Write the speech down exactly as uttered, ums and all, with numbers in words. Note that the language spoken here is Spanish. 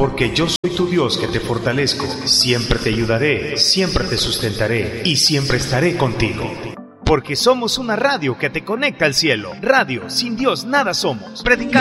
porque yo soy tu Dios que te fortalezco, siempre te ayudaré, siempre te sustentaré y siempre estaré contigo. Porque somos una radio que te conecta al cielo. Radio, sin Dios nada somos. Predicando